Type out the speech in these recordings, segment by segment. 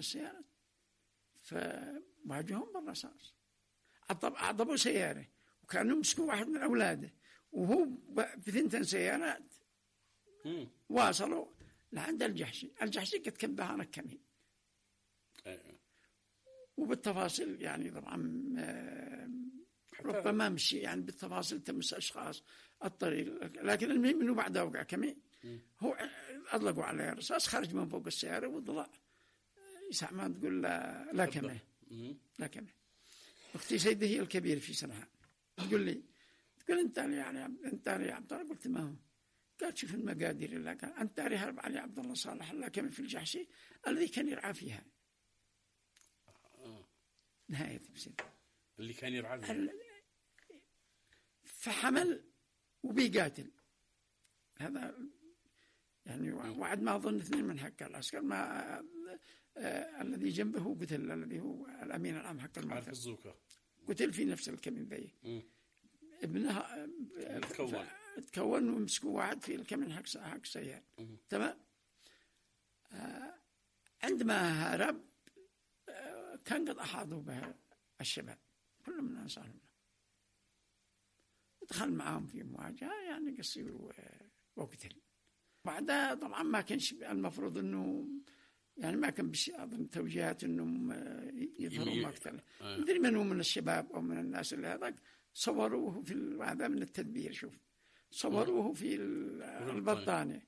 السيارة فواجههم بالرصاص. عضبوا سيارة وكانوا يمسكوا واحد من أولاده وهو بثنتين سيارات واصلوا لعند الجحشي قد كان بهارك كمين. وبالتفاصيل يعني طبعا ربما مشي يعني بالتفاصيل تمس أشخاص الطريق، لكن المهم أنه بعد وقع كمين هو أطلقوا عليه رصاص خرج من فوق السيارة وضلع. يسع ما تقول لا كمين لا كمين. أختي سيدة هي الكبير في سنها تقول أنت يعني أنت يا عبد الله. قلت ما هو؟ قال شوف المقادير اللي كان أنت هرب علي عبد الله صالح الله كمين في الجحشي الذي كان يرعى فيها. نهاية تفسير اللي كان يرعى فيها فحمل وبيقاتل. هذا يعني وعد ما أظن 2 من حق العسكر ما الذي جنبه قتل، الذي هو الأمين العام حق المركز قتل في نفس الكمين ذي. ابنها تكون ومسكوا واحد في الكمين حق سيار. تمام. عندما هرب كان قد أحاطوا به الشباب كلهم من أنصارهم، دخل معهم في مواجهة يعني قصي وقتل. بعدها طبعا ما كانش المفروض أنه يعني ما كان أظن توجيهات أنهم يظهروا مقتله. مدري من هو من الشباب أو من الناس اللي هذاك صوروه في هذا من التدبير. شوف صوروه في البطانة.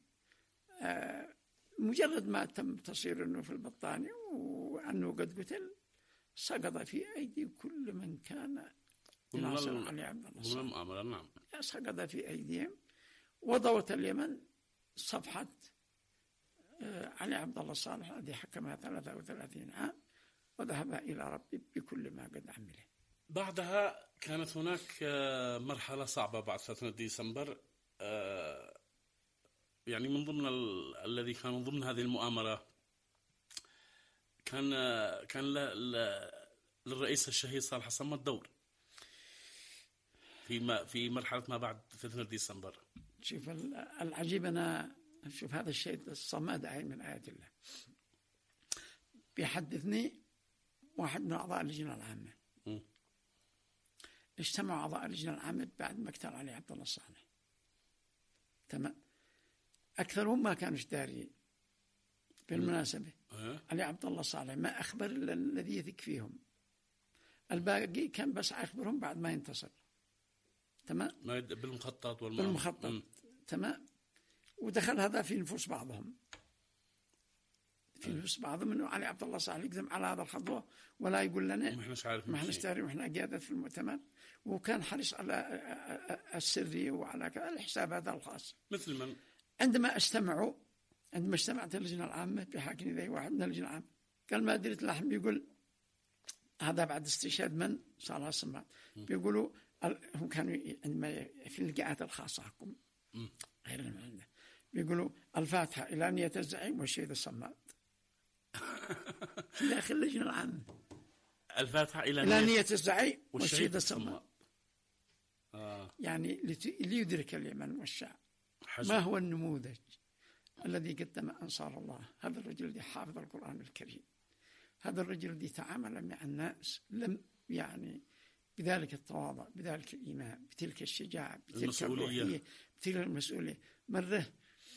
مجرد ما تم تصوير أنه في البطانة وأنه قد قتل سقط في أيدي كل من كان ناصر علي عبد الله. نعم. سقط في أيديهم وضوت اليمن صفحة علي عبد الله صالح الذي حكمها 33 عام وذهب إلى ربي بكل ما قد عمله. بعدها كانت هناك مرحلة صعبة بعد فترة ديسمبر، يعني من ضمن الذي كان ضمن هذه المؤامرة كان للرئيس الشهيد صالح الصمد دور في مرحلة ما بعد فترة ديسمبر. شوف العجيب، أنا شوف هذا الشيء الصمد آية من آيات الله. بيحدثني واحد من أعضاء اللجنة العامة. اجتمعوا أعضاء اللجنة العامة بعد مقتل علي عبد الله صالح. تمام. أكثرهم ما كانوا دارين. بالمناسبة علي عبد الله صالح ما أخبر الذي يثق فيهم، الباقي كان بس أخبرهم بعد ما ينتصر. تمام. بالمخطط بالمخطط. تمام. ودخل هذا في نفوس بعضهم، في نفوس بعضهم انه علي عبد الله صالح يقدم على هذا الخطوه ولا يقول لنا ما احنا عارفين واحنا قياده في المؤتمر، وكان حريص على السريه وعلى الحساب هذا الخاص. مثل من عندما اجتمعت اللجنه العامه بحاكم ذي واحد من اللجنه العامه قال ما دريت اللحم، بيقول هذا بعد استشهاد من صالح الصماد. بيقولوا هم كانوا عندما في اللقاءات الخاصه حقهم غير المعنى بيقولوا الفاتحة إلى نية الزعيم والشهيد الصماد. داخل اللجنة العامة الفاتحة إلى نية الزعيم والشهيد الصماد. يعني ليدرك اليمن والشعب ما هو النموذج الذي قدم أنصار الله. هذا الرجل الذي حافظ القرآن الكريم، هذا الرجل الذي تعامل مع الناس لم يعني بذلك التواضع، بذلك الإيمان، بتلك الشجاعة، بتلك الروحية، بتلك المسؤولية. مرة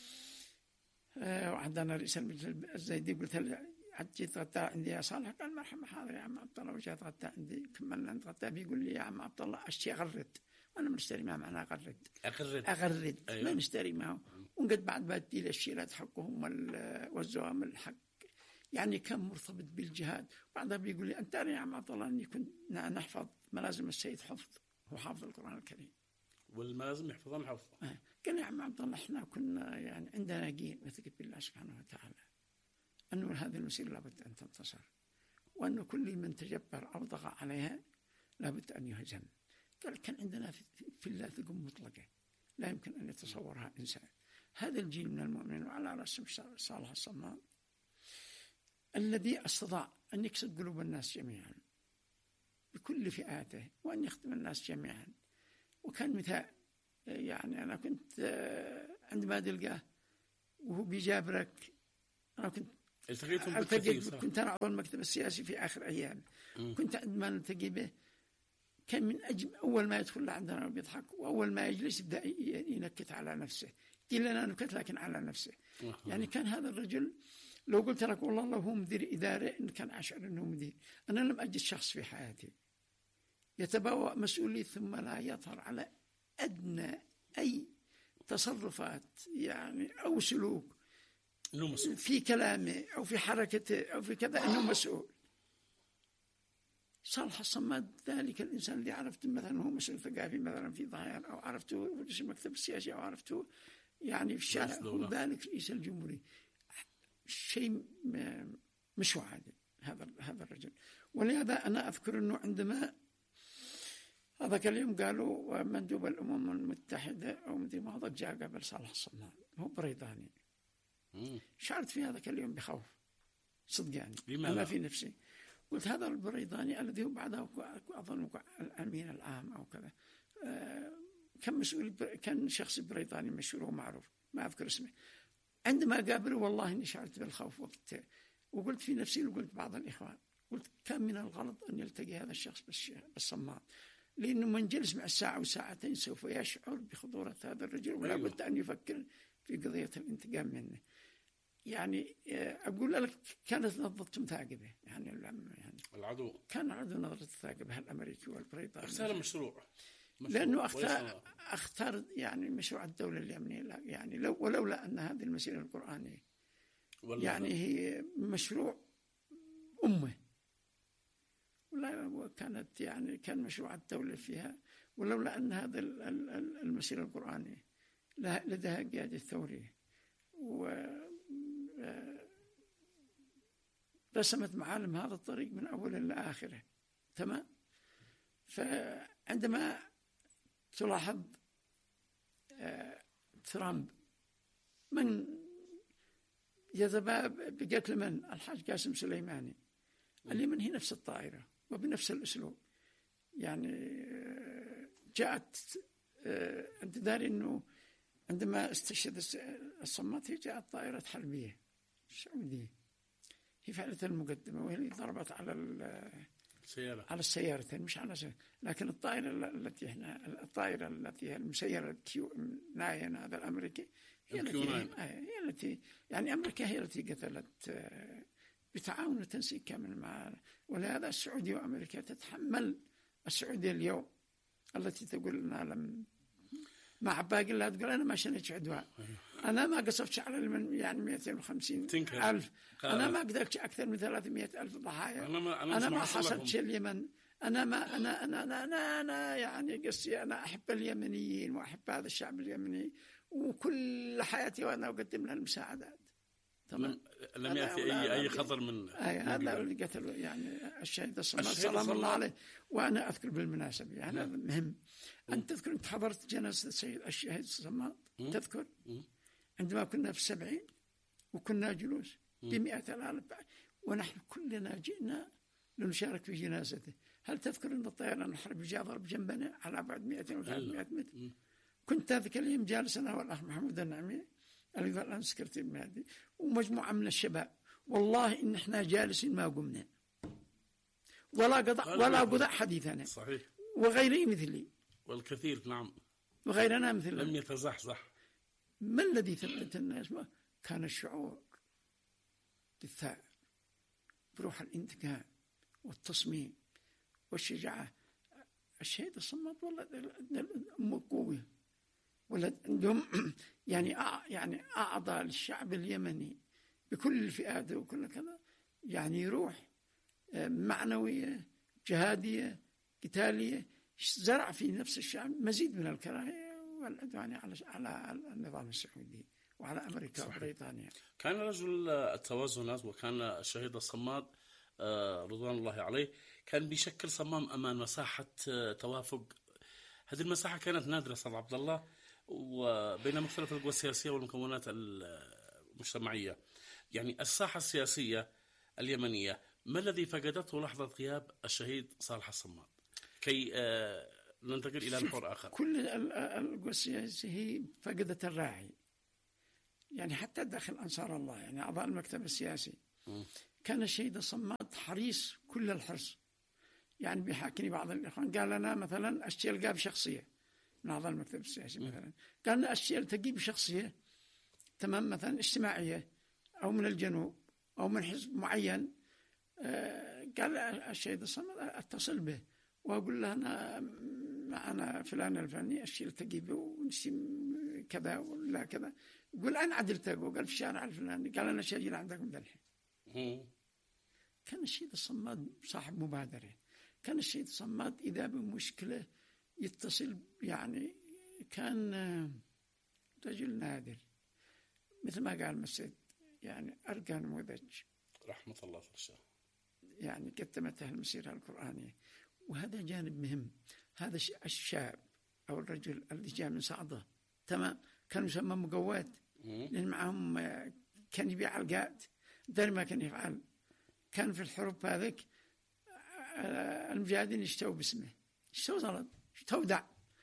وعندنا رئيس الزيدي قلت له جيت غدا عندي يا صالح، قال مرحبا حاضر يا عم عبد الله، وجيت غدا عندي كملنا عند غدا. بيقول لي يا عم عبد الله أشتي أغرد، أنا بنشتري ما معناه أغرد أيوة. ما نشتري معه ونقد بعد بدي الشيلات حقهم والزوام الحق، يعني كان مرتبط بالجهاد. بعدها بيقول لي أنت يا عم عبد الله أني كنت نحفظ ملازم السيد حفظ، هو حافظ القرآن الكريم والملازم يحفظون حفظ. قال يا عم عبد الله احنا كنا يعني عندنا يقين وثق بالله سبحانه وتعالى أنه هذه المسيرة لابد أن تنتصر، وأنه كل من تجبر أو ضغى عليها لابد أن يهزم. قال كان عندنا في الله ثقة مطلقة لا يمكن أن يتصورها إنسان. هذا الجيل من المؤمنين وعلى رأسهم صالح الصماد الذي استطاع أن يكسب قلوب الناس جميعا بكل فئاته وأن يخدم الناس جميعا. وكان مثال، يعني أنا كنت عندما تلقاه وهو بيجابرك، أنا كنت التقيتم بالكثير صح؟ كنت أنا عضو المكتب السياسي في آخر أيام. كنت عندما نلتقي به كان من أول ما يدخل عندنا وبيضحك، وأول ما يجلس يبدأ ينكت على نفسه، يقول لنا نكت لكن على نفسه. يعني كان هذا الرجل لو قلت لك والله لو هو مدير إدارة إن كان أشعر أنه مدير. أنا لم أجد شخص في حياتي يتبوأ مسؤولية ثم لا يظهر على أدنى أي تصرفات يعني أو سلوك في كلامه أو في حركته أو في كذا أنه مسؤول. صالح الصماد ذلك الإنسان اللي عرفت مثلا هو مسؤول ثقافي مثلا في ضيان، أو عرفته رئيس المكتب السياسي، أو عرفته يعني في الشارع، وذلك رئيس الجمهورية. شيء مش عادي هذا الرجل. ولهذا أنا أذكر أنه عندما هذاك اليوم قالوا مندوب الأمم المتحدة أو مدير ماضي جاء قبل صالح الصماد، هو بريطاني. شعرت في هذاك اليوم بخوف صدق يعني. أنا في نفسي قلت هذا البريطاني الذي هو بعده أظن الأمين العام أو كذا، كان شخص بريطاني مشهور ومعروف ما أذكر اسمه. عندما قابله والله إني شعرت بالخوف وقتها، وقلت في نفسي وقلت بعض الإخوان، قلت كان من الغلط أن يلتقي هذا الشخص بالصماد، لأنه من جلس مع الساعة وساعتين سوف يشعر بخطورة هذا الرجل، ولا بد أن يفكر في قضية الانتقام منه. يعني أقول لك كانت نظرتهم ثاقبة، يعني العدو كان عدو نظرة ثاقبة الأمريكي والبريطاني. اختار مشروع لأنه اختار يعني مشروع الدولة اليمنية، يعني ولولا أن هذه المسيرة القرآنية يعني هي مشروع أمة، ولا كانت يعني كان مشروع الدولة فيها، ولولا أن هذا المسيرة القرآنية لديها قيادة ثورية ورسمت معالم هذا الطريق من أوله لآخره. تمام. فعندما تلاحظ ترامب من يذهب بقتل من الحاج قاسم سليماني، اليمن هي نفس الطائرة وبنفس الأسلوب. يعني جاءت أنت داري أنه عندما استشهد الصماد هي جاءت طائرة حربية سعودية، هي فعلت المقدمة وهي اللي ضربت على السيارتين مش على سيارة. لكن الطائرة التي هي المسيرة ناين هذا الأمريكي هي التي يعني أمريكا هي التي قتلت بتعاون وتنسيق كامل مع. ولهذا السعودية وأمريكا تتحمل السعودية اليوم التي تقول لنا لم مع باقي الله تقول أنا ما شنيت عدوان، أنا ما قصفت على يعني 250,000، أنا ما قدرت أكثر من 300,000 ضحايا، أنا ما حصلت اليمن، أنا يعني قصي أنا أحب اليمنيين وأحب هذا الشعب اليمني، وكل حياتي وأنا أقدم لهم المساعدات. تمام. لم يأتي أي خطر من هذا اللي قتل يعني الشهيد الصماد سلام الله عليه. وأنا أذكر بالمناسبة يعني هذا مهم أن تذكر، أنت حضرت جنازة الشهيد الصماد تذكر عندما كنا في 70 وكنا جلوس ب100,000 ونحن كلنا جئنا لنشارك في جنازته. هل تذكر أن الطيران الحربي جاء ضرب جنبنا على بعد 200 و 300 متر؟ كنت ذاك اليوم جالس أنا والأخ محمود النعمي اللي الآن سكرتير المهدي ومجموعة من الشباب، والله إن إحنا جالسين ما قمنا ولا قضاء حديثنا. صحيح. وغيري مثلي والكثير نعم وغيرنا مثلنا لم يتزحزح. ما الذي ثبت الناس؟ كان الشعور بالثأر بروح الانتقام والتصميم والشجاعة. الشهيد الصماد والله أم قوية، ولا عندهم يعني أعضاء للشعب اليمني بكل الفئات وكل كذا، يعني روح معنوية جهادية قتالية زرع في نفس الشعب مزيد من الكراهية والعدوان على النظام السعودي وعلى أمريكا وبريطانيا. كان رجل التوازنات، وكان الشهيد الصماد رضوان الله عليه كان بيشكل صمام أمان مساحة توافق. هذه المساحة كانت نادرة صدى عبد الله، وبين مختلف القوى السياسية والمكونات المجتمعية. يعني الساحة السياسية اليمنية ما الذي فقدته لحظة غياب الشهيد صالح الصماد كي ننتقل إلى محور آخر؟ كل القوى السياسية هي فقدت الراعي، يعني حتى داخل أنصار الله يعني أعضاء المكتب السياسي كان الشهيد الصماد حريص كل الحرص. يعني بيحاكيني بعض الإخوان قال أنا مثلا أشتي ألقاه بشخصية من أعضاء المكتب السياسي مثلا، قال أنا أشتي ألتقي بشخصية تمام مثلا اجتماعية أو من الجنوب أو من حزب معين، قال الشهيد الصمد أتصل به وأقول له أنا فلان الفلاني أشتي ألتقي به ونشتي كذا ولا كذا، يقول أنا عدلت قال في الشارع الفلاني، قال أنا شاجي عندك من الحين. كان الشهيد الصماد صاحب مبادرة، كان الشهيد الصماد إذا بمشكلة يتصل، يعني كان رجل نادر مثل ما قال مسعد، يعني أرقى نموذج رحمة الله فرشاه، يعني قدمته المسيرة القرآنية. وهذا جانب مهم، هذا الشاب أو الرجل اللي جاء من صعدة تمام كان يسمى مقوات، لأن معهم كان يبيع علقات، دار ما كان يفعل. كان في الحروب هذيك المجاهدين يشتوا باسمه، يشتوا زلط، يشتوا دع،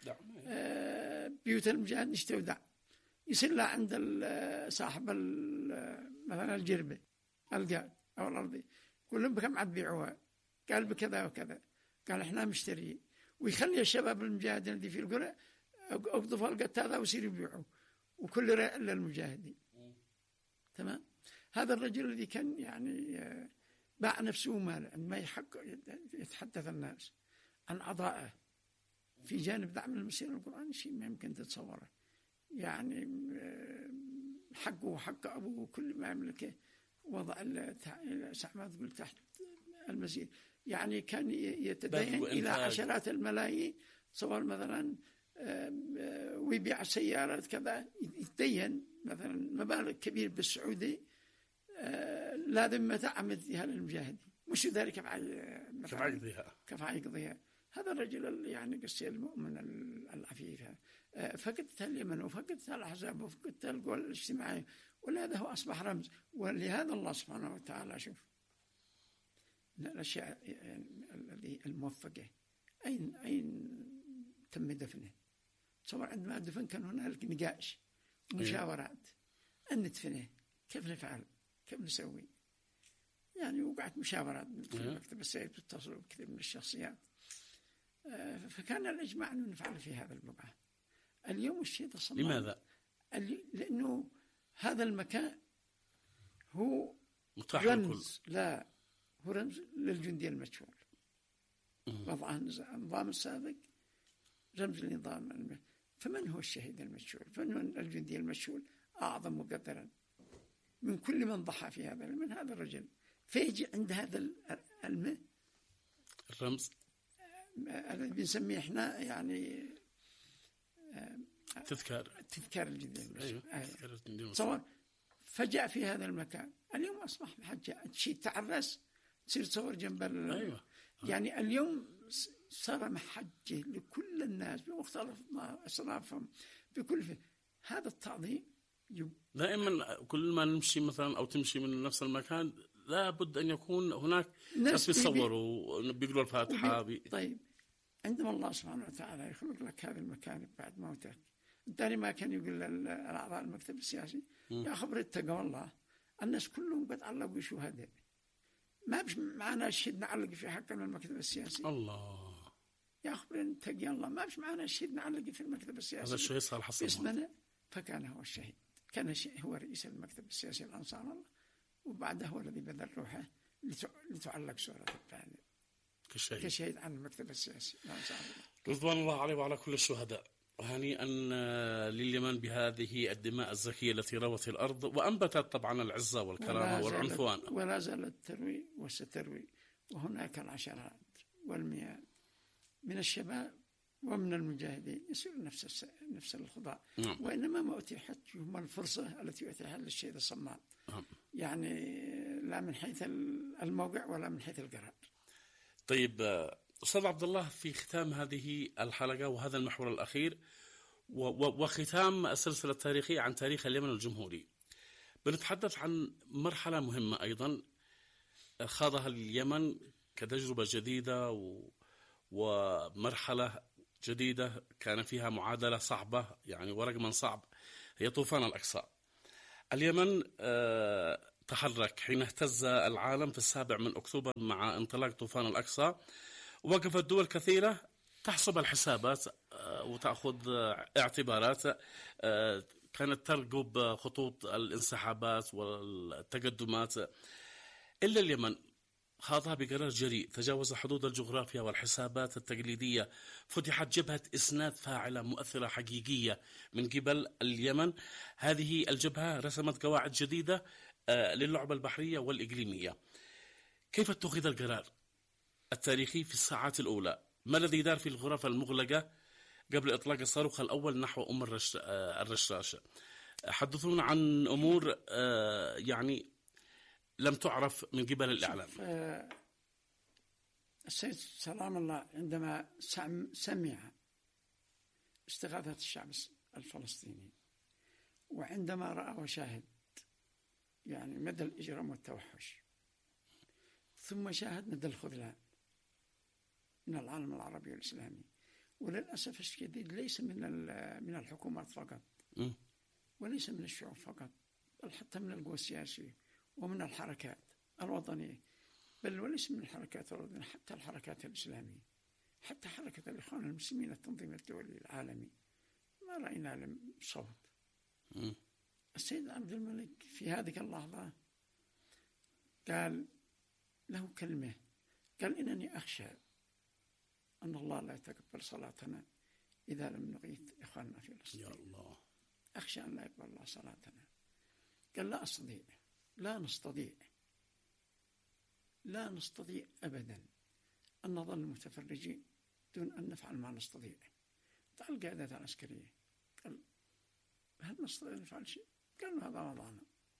بيوت المجاهدين يشتوا دع، يصير عند صاحب مثلا الجربة القاد أو الأرضي، يقول لهم بكم عاد بيعوها؟ قال بكذا وكذا، قال إحنا مشتري، ويخلي الشباب المجاهدين اللي في القرى أقضفوا القط هذا ويصيروا يبيعوا، وكل رأي إلا المجاهدين. تمام. هذا الرجل الذي كان يعني باع نفسه وماله عندما يتحدث الناس عن عطائه في جانب دعم المسيرة القرآنية، شيء ما يمكن تتصوره. يعني حقه وحق أبوه وكل ما يملكه وضع سعمات تقول تحت المسير. يعني كان يتدين إلى عشرات الملايين، صور مثلا ويبيع سيارات كذا، يتدين مثلا مبالغ كبيرة بالسعودي لا ذمة عمدها للمجاهدين، مش ذلك كيف يقضيها. هذا الرجل يعني قصي المؤمن العفيف، فقدتها اليمن وفقدتها الأحزاب وفقدتها القوى الاجتماعية، ولهذا هو أصبح رمز. ولهذا الله سبحانه وتعالى شوف من الأشياء الذي الموفقة أين تم دفنه. تصور عندما دفن كان هنالك نقاش مشاورات أن ندفنه، كيف نفعل، كيف نسوي. يعني وقعت مشاورات في المكتب السيد تتصلوا بكثير من الشخصيات، فكان الإجماع أن نفعل في هذا المبعث. اليوم الشيء تصمم. لماذا؟ لأنه هذا المكان هو رمز، لا هو رمز للجندي المجهول. وضع النظام السابق رمز للنظام. فمن هو الشهيد المجهول؟ فمن الجندي المجهول؟ أعظم مقدرا من كل من ضحى في هذا من هذا الرجل. فيجي عند هذا الرمز الذي بنسميه احنا يعني تذكار الجندي المجهول. تصور فجاء في هذا المكان. اليوم أصبح محجة شيء تعرس تصير تصور جنب يعني اليوم صار محجة لكل الناس بمختلف أصنافهم بكل هذا التعظيم. دائما كل ما نمشي مثلا أو تمشي من نفس المكان لا بد أن يكون هناك ناس بيصوروا بيقولوا الفاتحة طيب عندما الله سبحانه وتعالى يخلق لك هذا المكان بعد موتك، الداري ما كان يقول للأعضاء المكتب السياسي يا خبر اتقوا الله، الناس كلهم بتعلقوا شهداء، ما بش معنا شيء نعلق في حق من المكتب السياسي. الله يا خبر اتقوا الله، ما بش معنا شيء نعلق في المكتب السياسي. هذا الشهيد صالح الصماد باسمنا، فكان هو الشهيد، كان هو رئيس المكتب السياسي الأنصار الله، وبعده هو الذي بذل روحه لتعلق صورة الثانية كشهيد عن المكتب السياسي الأنصار الله. رضوان الله عليه وعلى كل الشهداء. هنيئا لليمن بهذه الدماء الزكية التي روت الأرض وأنبتت طبعا العزة والكرامة والعنفوان، ولا زالت تروي وستروي. وهناك العشرات والمئات من الشباب ومن المجاهدين يسيرون نفس الخضاع. وإنما ما أتيحت لهم الفرصة التي أتيحت للشهيد الصماد، يعني لا من حيث الموقع ولا من حيث القرار. طيب أستاذ عبد الله، في ختام هذه الحلقة وهذا المحور الأخير وختام السلسلة التاريخية عن تاريخ اليمن الجمهوري، بنتحدث عن مرحلة مهمة أيضا خاضها اليمن كتجربة جديدة ومرحلة جديدة كان فيها معادلة صعبة يعني ورقما صعب، هي طوفان الأقصى. اليمن تحرك حين اهتز العالم في 7 أكتوبر مع انطلاق طوفان الأقصى. وقفت دول كثيرة تحسب الحسابات وتأخذ اعتبارات، كانت ترقب خطوط الانسحابات والتقدمات، إلا اليمن خاضها بقرار جريء، تجاوز حدود الجغرافيا والحسابات التقليدية، فتحت جبهة إسناد فاعلة مؤثرة حقيقية من قبل اليمن. هذه الجبهة رسمت قواعد جديدة للعبة البحرية والإقليمية. كيف اتخذ القرار التاريخي في الساعات الأولى؟ ما الذي دار في الغرف المغلقة قبل إطلاق الصاروخ الأول نحو الرشاش؟ حدثونا عن أمور يعني لم تعرف من قبل الإعلام. السيد سلام الله عندما سمع استغاثة الشعب الفلسطيني، وعندما رأى وشاهد يعني مدى الإجرام والتوحش، ثم شاهد مدى الخذلان من العالم العربي والإسلامي، وللأسف الشديد ليس من الحكومات فقط، وليس من الشعوب فقط، بل حتى من القوى السياسية ومن الحركات الوطنية، بل وليس من الحركات الوطنية، حتى الحركات الإسلامية، حتى حركة الإخوان المسلمين التنظيم الدولي العالمي، ما رأينا لهم صوت. السيد عبد الملك في هذه اللحظة قال له كلمة، قال: إنني أخشى أن الله لا يتقبل صلاتنا إذا لم نغيث إخواننا في فلسطين. يا الله، أخشى أن لا يقبل الله صلاتنا. قال: لا أستطيع، لا نستطيع أبدا أن نظل متفرجين دون أن نفعل ما نستطيع. تعال القيادات العسكرية، قال: هل نستطيع نفعل شيء؟ قالوا: هذا وضعنا.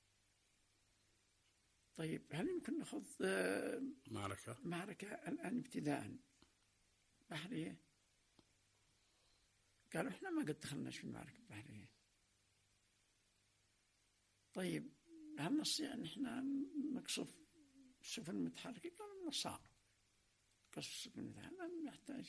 طيب هل يمكن نأخذ معركة الآن ابتداء بحرية؟ قالوا: إحنا ما قد دخلناش في معركة بحرية. طيب هل نستطيع أن إحنا نقصف السفن المتحركة؟ قالوا: من الصعب قصف السفن المتحركة، نحتاج.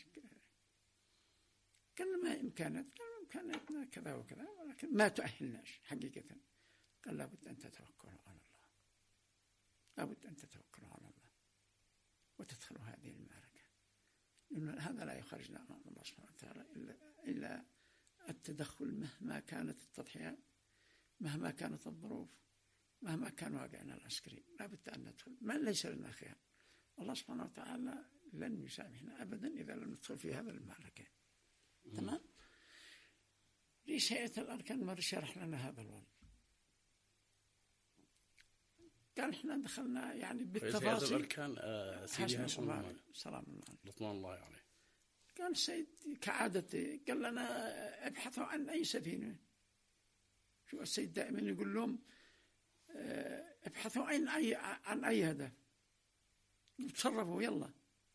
قال: ما إمكانات؟ قالوا: إمكاناتنا كذا وكذا، ولكن ما تؤهلناش حقيقة. قال: لابد أن تتوكلوا على الله، لابد أن تتوكلوا على الله وتدخلوا هذه المعركة، لأن هذا لا يخرجنا أمام الله سبحانه وتعالى إلا التدخل، مهما كانت التضحيات، مهما كانت الظروف، مهما كان واقعنا العسكري، لابد أن ندخل، ما ليس لنا خيار. الله سبحانه وتعالى لن يسامحنا أبدا إذا لم ندخل في هذا المعركة. تمام؟ رئيس هيئة الأركان مر شرح لنا هذا الوضع، قال: إحنا دخلنا يعني بالتفاصيل. رئيس هيئة الأركان سيدي هاشم سلام الله رضوان الله عليه، قال: السيد كعادته قال لنا: ابحثوا عن أي سفينة. شو السيد دائما يقول لهم: ابحثوا عن أي هدف، تصرفوا يلا.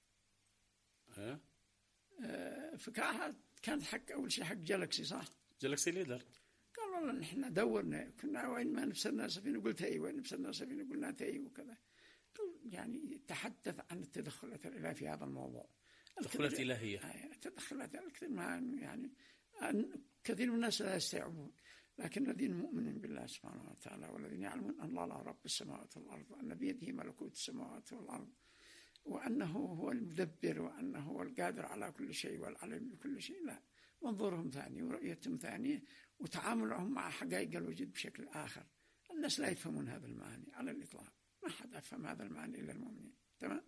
فكانت حق أول شيء حق جالكسي، صح؟ جالكسي ليدر. قال: والله نحن دورنا، كنا وين ما نفسرنا سفينة قلت أي، وين نفسرنا سفينة قلنا أي وكذا. يعني تحدث عن التدخلات الإلهية في هذا الموضوع. التدخلات الإلهية. التدخلات يعني كثير من الناس لا يستوعبون، لكن الذين مؤمنين بالله سبحانه وتعالى والذين يعلمون أن الله رب السماوات والأرض، وأن بيده ملكوت السماوات والأرض، وأنه هو المدبر، وأنه هو القادر على كل شيء والعليم بكل شيء، لا، منظورهم ثاني ورؤيتهم ثانية وتعاملهم مع حقائق الوجود بشكل آخر. الناس لا يفهمون هذا المعاني على الإطلاق، ما حد يفهم هذا المعاني إلا المؤمنين. تمام؟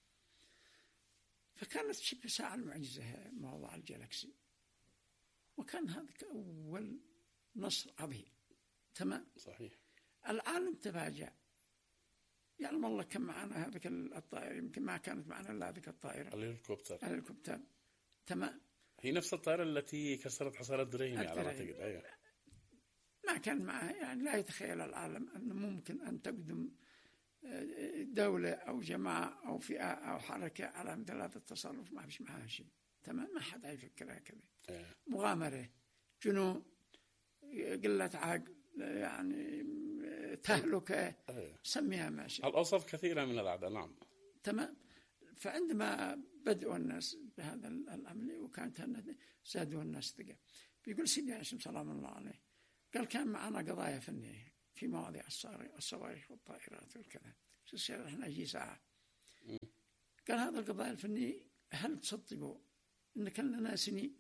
فكانت شبه ساعة المعجزة موضوع الجالكسي، وكان هذا أول نصر عظيم. تمام؟ صحيح. العالم تفاجأ، يعلم الله كم معنا هذيك الطائرة، يمكن ما كانت معنا إلا هذيك الطائرة الهليكوبتر. تمام؟ هي نفس الطائرة التي كسرت حصار الدريمي على ما أعتقد. أيوة. ما كان معها، يعني لا يتخيل العالم أنه ممكن أن تقدم دولة أو جماعة أو فئة أو حركة على مثل هذا التصرف، ما فيش معها شيء. تمام؟ ما حد يفكر هكذا. مغامرة، جنون، قلة عقل، يعني تهلكة، سميها ماشي. الأوصاف كثيرة من الأعداء. نعم. تمام. فعندما بدأوا الناس بهذا العمل وكانت زادوا الناس ثقة. بيقول سيدي هاشم سلام الله عليه، قال: كان معنا قضايا فنية في مواضيع الصواريخ والطائرات والكذا. احنا يجي ساعة. قال هذا القضاء الفني هل تصدقوا إن كان لنا سنين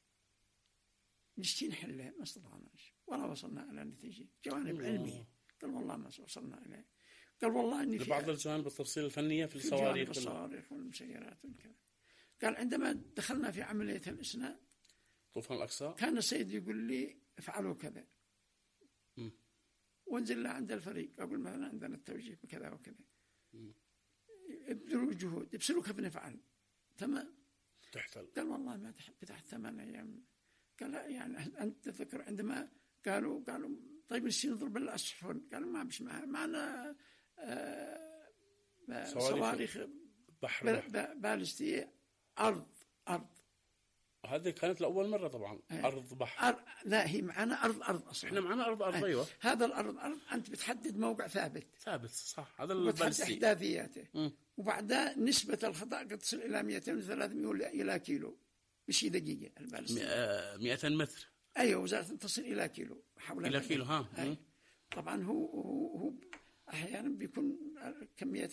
نشتي نحله ما استطعناش ولا وصلنا إلى نتيجة جوانب علمية. قال والله ما وصلنا إليه. قال والله إني بعض الجوانب التفصيل الفنية في الصواريخ والمسيرات والكذا. قال عندما دخلنا في عملية الإسناد طوفان الأقصى كان السيد يقول لي افعلوا كذا وانزل عند الفريق أقول مثلا عندنا التوجيه بكذا وكذا ابذلوا جهود ابسلوا كيف نفعل تمام. قال والله ما تحت 8 أيام. قال لا يعني أنت تذكر عندما قالوا طيب نسي نضرب الأسفل. قالوا ما مش معنا صواريخ بالستية أرض. هذه كانت لأول مرة طبعا. أرض بحر. لا هي معنا أرض أصلا. إحنا معنا أرض أيوة. هذا الأرض أنت بتحدد موقع ثابت صح. هذا البالستي وتحدد أحداثياته وبعدها نسبة الخطأ قد تصل إلى 200 و 300 إلى كيلو مش دقيقة البالستي 200 متر. أيوة وزارة تصل إلى كيلو إلى كيلو ها. طبعا هو أحيانا بيكون كمية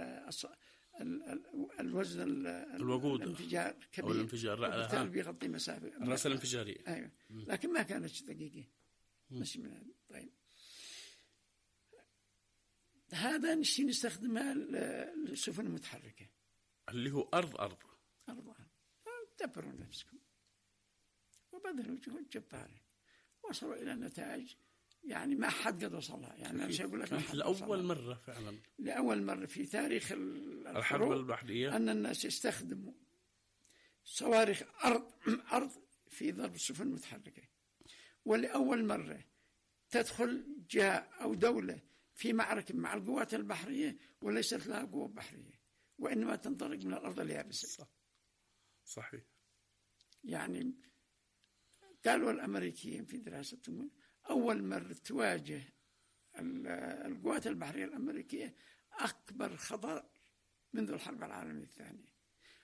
الوزن الوقود الانفجار كبير الانفجار بيغطي مسافة الرأس الانفجارية. أيوة لكن ما كانت دقيقة مش من هذا. طيب هذا نشي نستخدمها للسفن المتحركة اللي هو أرض دبروا نفسكم وبذلوا جهود جبارة وصلوا إلى نتائج يعني ما حد قد وصلها. يعني أنا أقول لك لأول مرة فعلا لأول مرة في تاريخ الحرب البحرية أن الناس يستخدموا صواريخ أرض في ضرب السفن المتحركة. ولأول مرة تدخل جهة أو دولة في معركة مع القوات البحرية وليست لها قوة بحرية وإنما تنطلق من الأرض اليابسة. صحيح. يعني قالوا الأمريكيين في دراستهم أول مرة تواجه القوات البحرية الأمريكية أكبر خطر منذ الحرب العالمية الثانية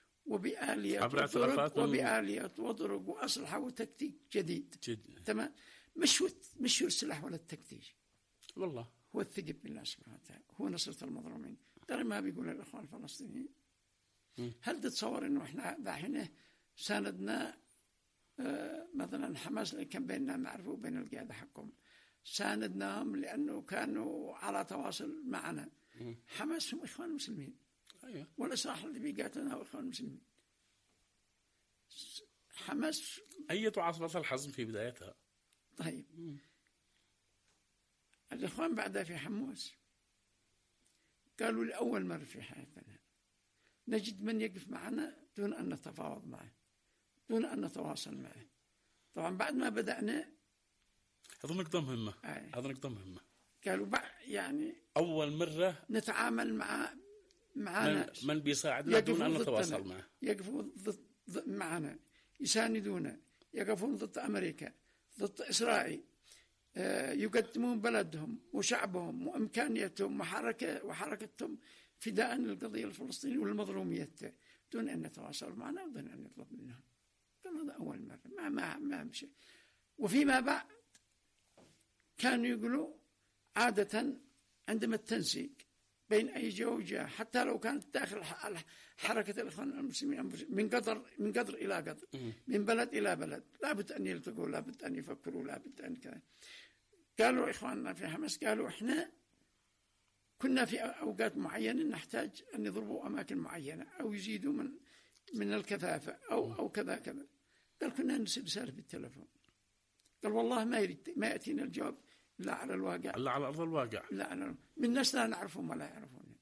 وبآليات وطرق وأسلحة وتكتيك جديد. تمام. مش هو السلاح ولا التكتيك والله هو الثقة بالله سبحانه وتعالى هو نصرة المظلومين. ترى ما بيقول الإخوان الفلسطينيين هل تتصور إنه إحنا دحين ساندنا مثلا حماس اللي كان بيننا معرفة وبين القيادة حقهم ساندناهم لأنه كانوا على تواصل معنا. حماس هم إخوان المسلمين والإصلاح الذي بيقاتلنا هو إخوان المسلمين. حماس أي عاصفة الحزم في بدايتها. طيب الإخوان بعدها في حموس قالوا لأول مرة في حياتنا نجد من يقف معنا دون أن نتفاوض معه دون أن نتواصل معه. طبعا بعد ما بدأنا هذا نقطة مهمة. قالوا يعني أول مرة نتعامل مع ناس من بيساعدنا دون أن نتواصل معه يقفوا ضد معنا يساندونا يقفون ضد أمريكا ضد إسرائيل يقدمون بلدهم وشعبهم وإمكانيتهم وحركتهم فداء للقضية الفلسطينية والمظلومية دون أن نتواصل معنا ودون أن نطلب منهم. كان هذا أول مرة ما مشي. وفيما بعد كانوا يقولوا عادة عندما التنسيق بين أي جهة وجهة حتى لو كانت داخل حركة الإخوان المسلمين من قدر إلى قدر من بلد إلى بلد لابد أن يلتقوا لابد أن يفكروا لابد أن كذا. قالوا إخواننا في حماس قالوا إحنا كنا في أوقات معينة نحتاج أن يضربوا أماكن معينة أو يزيدوا من الكثافة أو كذا. قال كنا نرسل رسالة بالتلفون. قال والله ما يأتينا الجواب إلا على الواقع إلا على أرض الواقع من ناس لا نعرفهم ولا يعرفون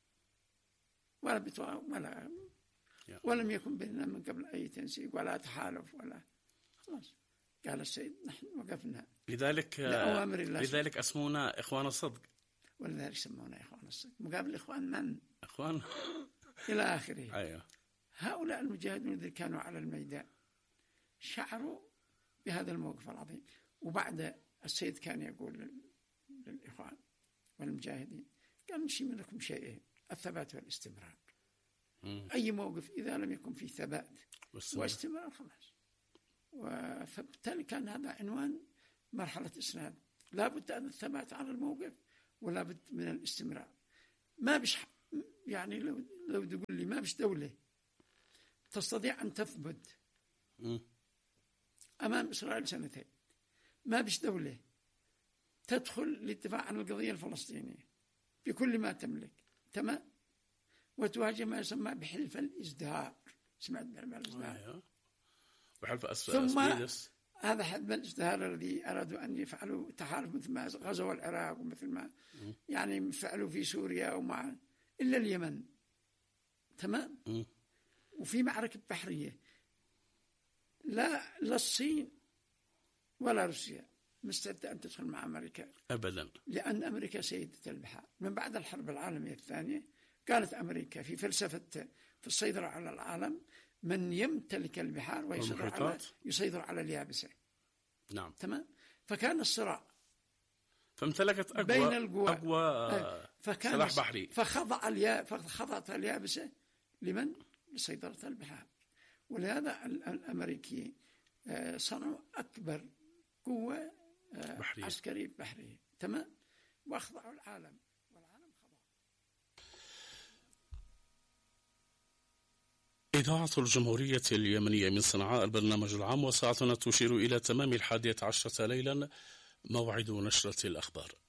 ولم يكن بيننا من قبل أي تنسيق ولا تحالف ولا خلاص. قال السيد نحن وقفنا لذلك اسمونا إخوان الصدق ولذلك سمونا إخوان الصدق مقابل إخوان من إخوان إلى آخره. أيوه. هؤلاء المجاهدون الذين كانوا على الميدان شعروا بهذا الموقف العظيم. وبعد السيد كان يقول للإخوان والمجاهدين قال نشي منكم شيئين الثبات والاستمرار. أي موقف إذا لم يكن فيه ثبات واستمرار خلاص. فبالتالي كان هذا عنوان مرحلة إسناد لا بد أن الثبات على الموقف ولا بد من الاستمرار. ما بش يعني لو تقول لي ما بش دولة تستطيع أن تثبت أمام إسرائيل سنتين، ما بش دولة تدخل للدفاع عن القضية الفلسطينية بكل ما تملك، تمام، وتواجه ما يسمى بحلف الإزدهار. سمعت بحلف الإزدهار؟ وحلف ثم هذا حلف الإزدهار الذي أرادوا أن يفعلوا تحالف مثل ما غزوا العراق ومثل ما يعني فعلوا في سوريا ومع إلا اليمن، تمام. وفي معركة بحرية لا الصين ولا روسيا مستعدة أن تدخل مع أمريكا أبدا، لأن أمريكا سيدة البحار. من بعد الحرب العالمية الثانية كانت أمريكا في فلسفة في السيطرة على العالم من يمتلك البحار ويسيطر على اليابسة. نعم، تمام. فكان الصراع فامتلكت بين القوى، سلاح بحري، فخضعت اليابسة لمن؟ لسيطرة البحار. ولهذا الأمريكيين صنعوا أكبر قوة عسكرية بحرية، تمام، وأخضعوا العالم والعالم خضع. إذاعة الجمهورية اليمنية من صنعاء، البرنامج العام، وساعتنا تشير إلى تمام 11 ليلا، موعد نشرة الأخبار.